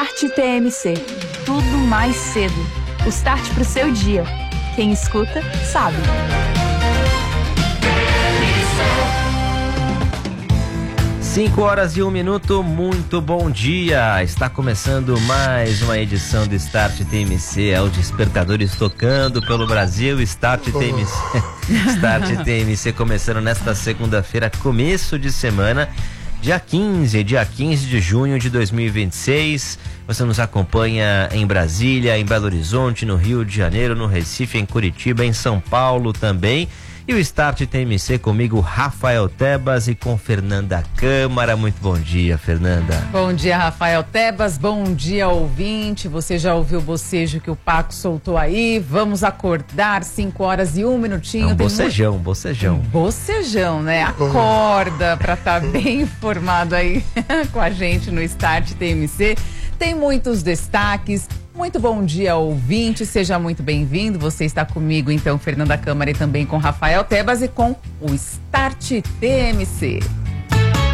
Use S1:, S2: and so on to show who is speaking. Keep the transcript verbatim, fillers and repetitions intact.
S1: Start T M C. Tudo mais cedo. O start pro seu dia. Quem escuta, sabe.
S2: Cinco horas e um minuto, muito bom dia. Está começando mais uma edição do Start T M C. É o Despertadores tocando pelo Brasil. Start T M C. Start T M C começando nesta segunda-feira, começo de semana. Dia quinze, dia quinze de junho de dois mil e vinte e seis, você nos acompanha em Brasília, em Belo Horizonte, no Rio de Janeiro, no Recife, em Curitiba, em São Paulo também. E o Start T M C comigo, Rafael Tebas, e com Fernanda Câmara. Muito bom dia, Fernanda.
S3: Bom dia, Rafael Tebas. Bom dia, ouvinte. Você já ouviu o bocejo que o Paco soltou aí? Vamos acordar, cinco horas e um minutinho.
S2: É um
S3: Tem
S2: bocejão,
S3: muito...
S2: bocejão.
S3: Bocejão, né? Acorda pra estar tá bem informado aí com a gente no Start T M C. Tem muitos destaques. Muito bom dia, ouvinte, seja muito bem-vindo. Você está comigo, então, Fernanda Câmara, e também com Rafael Tebas e com o Start T M C.